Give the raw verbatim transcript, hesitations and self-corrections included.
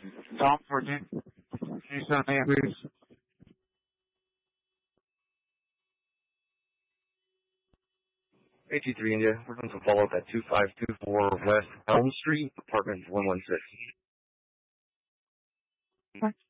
Tom fourteen. Can you send me, please? A T three India, we're going to follow up at two five two four West Elm Street, apartment one one six.